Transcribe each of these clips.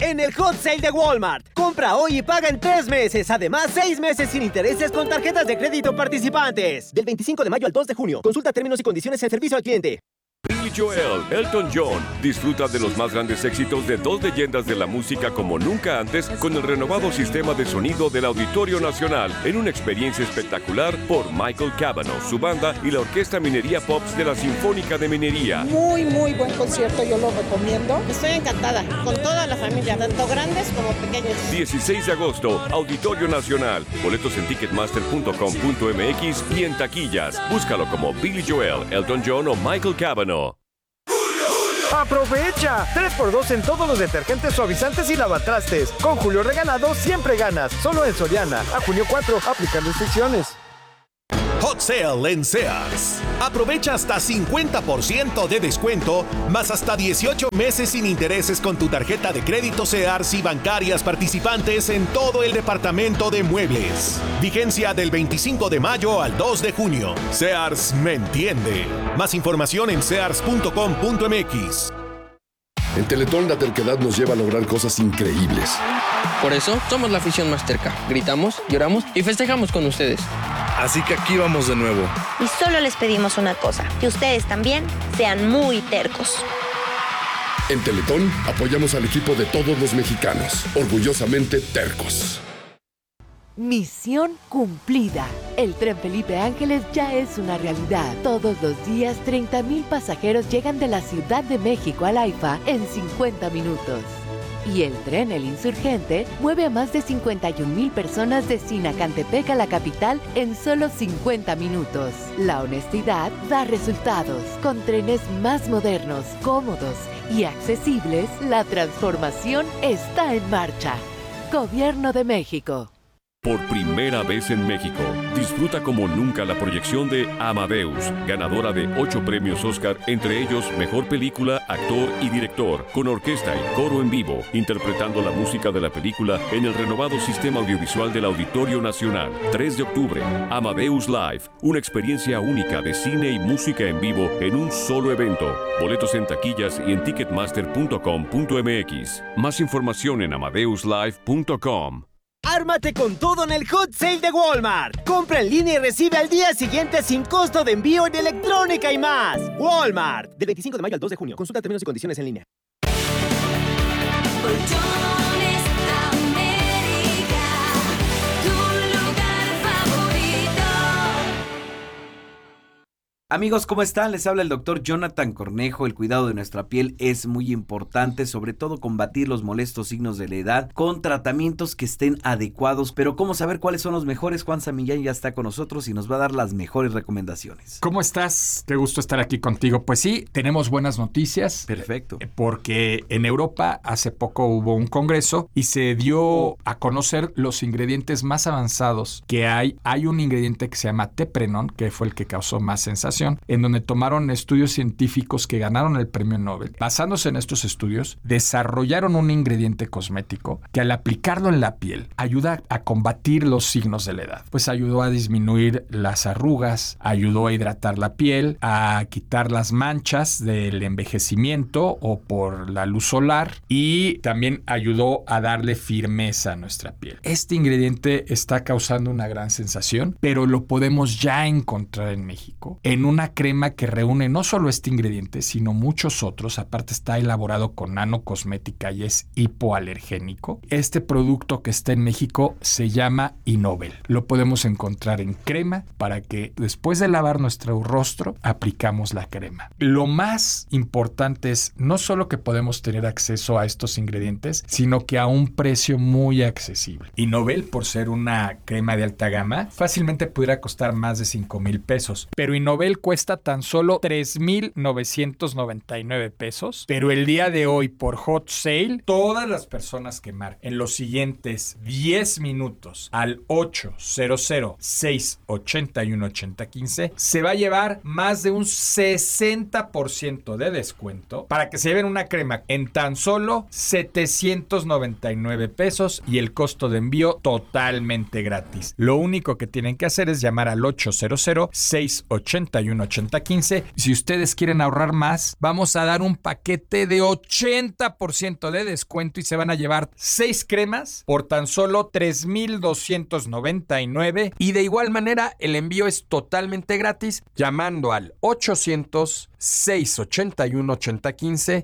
en el Hot Sale de Walmart. Compra hoy y paga en 3 meses. Además, 6 meses sin intereses con tarjetas de crédito participantes. Del 25 de mayo al 2 de junio. Consulta términos y condiciones en servicio al cliente. Billy Joel, Elton John. Disfruta de los más grandes éxitos de dos leyendas de la música como nunca antes con el renovado sistema de sonido del Auditorio Nacional en una experiencia espectacular por Michael Cavanaugh, su banda y la Orquesta Minería Pops de la Sinfónica de Minería. Muy buen concierto, yo lo recomiendo. Estoy encantada, con toda la familia, tanto grandes como pequeños. 16 de agosto, Auditorio Nacional. Boletos en ticketmaster.com.mx y en taquillas. Búscalo como Billy Joel, Elton John o Michael Cavanaugh. ¡Aprovecha! 3x2 en todos los detergentes, suavizantes y lavatrastes. Con Julio Regalado siempre ganas. Solo en Soriana. A junio 4. Aplican restricciones. Hot Sale en Sears. Aprovecha hasta 50% de descuento, más hasta 18 meses sin intereses con tu tarjeta de crédito Sears y bancarias participantes en todo el departamento de muebles. Vigencia del 25 de mayo al 2 de junio. Sears me entiende. Más información en sears.com.mx. En Teletón la terquedad nos lleva a lograr cosas increíbles. Por eso somos la afición más terca. Gritamos, lloramos y festejamos con ustedes. Así que aquí vamos de nuevo. Y solo les pedimos una cosa, que ustedes también sean muy tercos. En Teletón apoyamos al equipo de todos los mexicanos, orgullosamente tercos. Misión cumplida. El Tren Felipe Ángeles ya es una realidad. Todos los días 30,000 pasajeros llegan de la Ciudad de México al AIFA en 50 minutos. Y el tren El Insurgente mueve a más de 51,000 personas de Sinacantepec a la capital en solo 50 minutos. La honestidad da resultados. Con trenes más modernos, cómodos y accesibles, la transformación está en marcha. Gobierno de México. Por primera vez en México, disfruta como nunca la proyección de Amadeus, ganadora de 8 premios Oscar, entre ellos Mejor Película, Actor y Director, con orquesta y coro en vivo, interpretando la música de la película en el renovado sistema audiovisual del Auditorio Nacional. 3 de octubre, Amadeus Live, una experiencia única de cine y música en vivo en un solo evento. Boletos en taquillas y en ticketmaster.com.mx. Más información en amadeuslive.com. ¡Ármate con todo en el Hot Sale de Walmart! Compra en línea y recibe al día siguiente sin costo de envío en electrónica y más. Walmart. Del 25 de mayo al 2 de junio. Consulta términos y condiciones en línea. Amigos, ¿cómo están? Les habla el doctor Jonathan Cornejo. El cuidado de nuestra piel es muy importante, sobre todo combatir los molestos signos de la edad con tratamientos que estén adecuados. Pero ¿cómo saber cuáles son los mejores? Juan Samillán ya está con nosotros y nos va a dar las mejores recomendaciones. ¿Cómo estás? Qué gusto estar aquí contigo. Pues sí, tenemos buenas noticias. Perfecto. Porque en Europa hace poco hubo un congreso y se dio a conocer los ingredientes más avanzados que hay. Hay un ingrediente que se llama Teprenon, que fue el que causó más sensación, en donde tomaron estudios científicos que ganaron el premio Nobel. Basándose en estos estudios, desarrollaron un ingrediente cosmético que al aplicarlo en la piel ayuda a combatir los signos de la edad. Pues ayudó a disminuir las arrugas, ayudó a hidratar la piel, a quitar las manchas del envejecimiento o por la luz solar y también ayudó a darle firmeza a nuestra piel. Este ingrediente está causando una gran sensación, pero lo podemos ya encontrar en México en una crema que reúne no solo este ingrediente, sino muchos otros. Aparte está elaborado con nanocosmética y es hipoalergénico. Este producto que está en México se llama Innovel. Lo podemos encontrar en crema para que después de lavar nuestro rostro aplicamos la crema. Lo más importante es no solo que podemos tener acceso a estos ingredientes, sino que a un precio muy accesible. Innovel, por ser una crema de alta gama, fácilmente pudiera costar más de 5,000 pesos, pero Innovel cuesta tan solo 3,999 pesos, pero el día de hoy por Hot Sale, todas las personas que marquen en los siguientes 10 minutos al 800-681-8015 se va a llevar más de un 60% de descuento para que se lleven una crema en tan solo 799 pesos y el costo de envío totalmente gratis. Lo único que tienen que hacer es llamar al 800-681-8015 681-8015. Si ustedes quieren ahorrar más, vamos a dar un paquete de 80% de descuento y se van a llevar 6 cremas por tan solo $3,299. Y de igual manera, el envío es totalmente gratis llamando al 800-681-8015,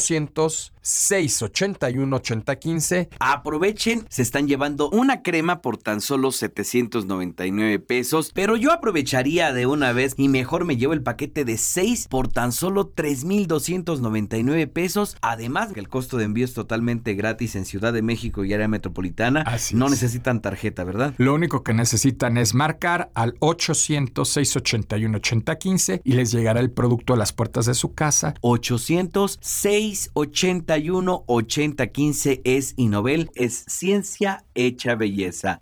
800-681-8015. Aprovechen, se están llevando una crema por tan solo 799 pesos, pero yo aprovecharía de una vez y mejor me llevo el paquete de 6 por tan solo 3,299 pesos. Además, que el costo de envío es totalmente gratis en Ciudad de México y área metropolitana. No necesitan tarjeta, ¿verdad? Lo único que necesitan es marcar al 800-681-8015 y les llegará el producto a las puertas de su casa. 800-681-8015 es Innovel, es ciencia hecha belleza.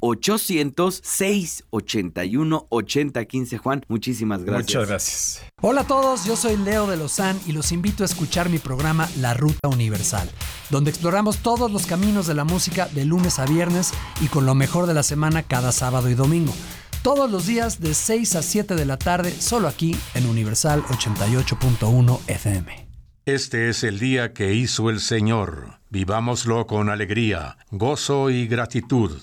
800-681-8015. Juan, muchísimas gracias. Muchas gracias. Hola a todos, yo soy Leo de Lozán y los invito a escuchar mi programa La Ruta Universal, donde exploramos todos los caminos de la música de lunes a viernes y con lo mejor de la semana cada sábado y domingo. Todos los días de 6 a 7 de la tarde, solo aquí en Universal 88.1 FM. Este es el día que hizo el Señor. Vivámoslo con alegría, gozo y gratitud.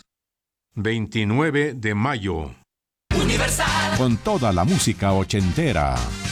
29 de mayo. Universal. Con toda la música ochentera.